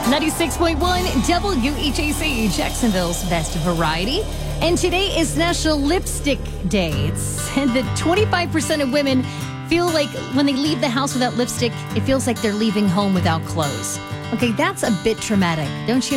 96.1 WHAC, Jacksonville's best variety. And today is National Lipstick Day. It's said that 25% of women feel like when they leave the house without lipstick, it feels like they're leaving home without clothes. Okay, that's a bit traumatic, don't you